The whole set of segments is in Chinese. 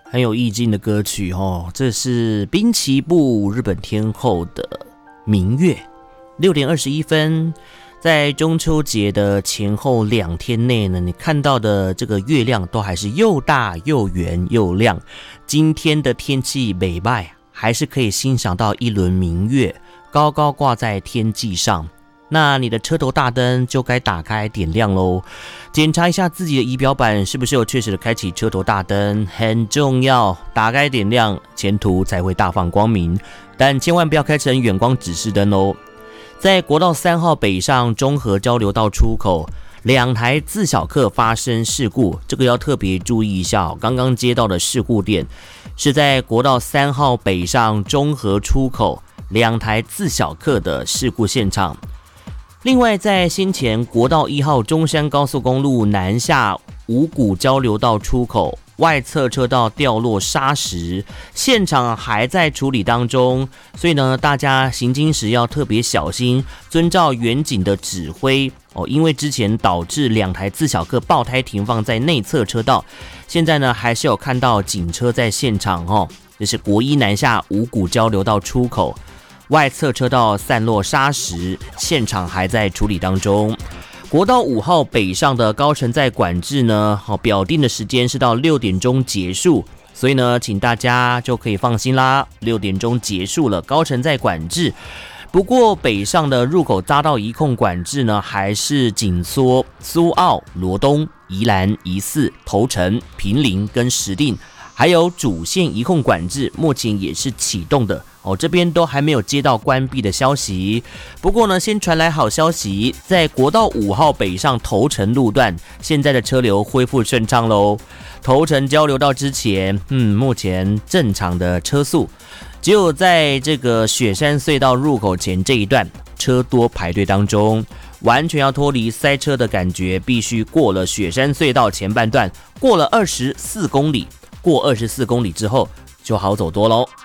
很有意境的歌曲哦，这是滨崎步日本天后的明月。6点21分，在中秋节的前后2天内呢，你看到的这个月亮都还是又大又圆又亮。今天的天气美败，还是可以欣赏到一轮明月高高挂在天际上。那你的车头大灯就该打开点亮咯，检查一下自己的仪表板是不是有确实的开启车头大灯，很重要，打开点亮，前途才会大放光明。但千万不要开成远光指示灯哦。在国道3号北上中和交流道出口，2台自小客发生事故，这个要特别注意一下哦。刚刚接到的事故点是在国道3号北上中和出口2台自小客的事故现场。另外，在先前国道1号中山高速公路南下五股交流道出口外侧车道掉落砂石，现场还在处理当中，所以呢，大家行经时要特别小心，遵照远警的指挥哦。因为之前导致2台自小客爆胎停放在内侧车道，现在呢还是有看到警车在现场哦。这是国一南下五股交流道出口外侧车道散落砂石，现场还在处理当中。国道5号北上的高乘载管制呢，表定的时间是到6点钟结束，所以呢，请大家就可以放心啦，6点钟结束了高乘载管制。不过北上的入口匝道移控管制呢，还是紧缩苏澳、罗东、宜兰、宜四、头城、坪林跟石碇，还有主线移控管制，目前也是启动的哦，这边都还没有接到关闭的消息。不过呢，先传来好消息，在国道5号北上头城路段，现在的车流恢复顺畅喽。头城交流道之前，目前正常的车速，只有在这个雪山隧道入口前这一段车多排队当中，完全要脱离塞车的感觉，必须过了雪山隧道前半段，过了24公里，过24公里之后就好走多咯。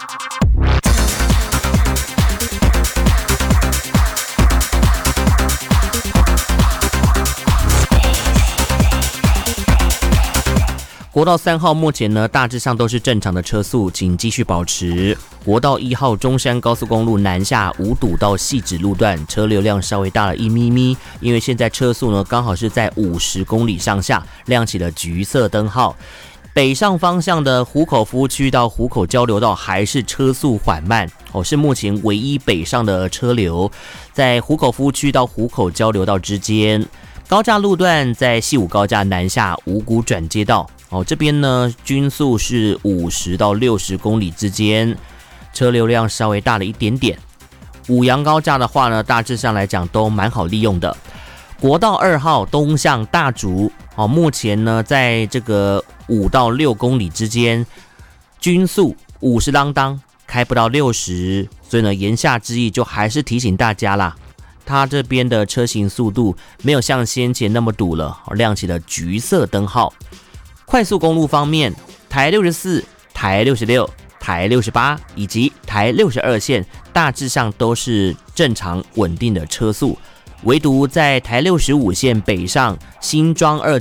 国道3号目前呢大致上都是正常的车速，请继续保持。国道1号中山高速公路南下五堵到汐止路段，车流量稍微大了一咪咪，因为现在车速呢刚好是在50公里上下，亮起了橘色灯号。北上方向的湖口服务区到湖口交流道还是车速缓慢哦，是目前唯一北上的车流，在湖口服务区到湖口交流道之间。高架路段在西武高架南下五股转接道哦，这边呢均速是50到60公里之间，车流量稍微大了一点点。五杨高架的话呢，大致上来讲都蛮好利用的。国道2号东向大竹哦，目前呢在这个5到6公里之间，均速50啷当，开不到60，所以呢言下之意就还是提醒大家啦，它这边的车行速度没有像先前那么堵了，亮起了橘色灯号。快速公路方面，台64、台66、台68以及台62线大致上都是正常稳定的车速，唯独在台65线北上新庄2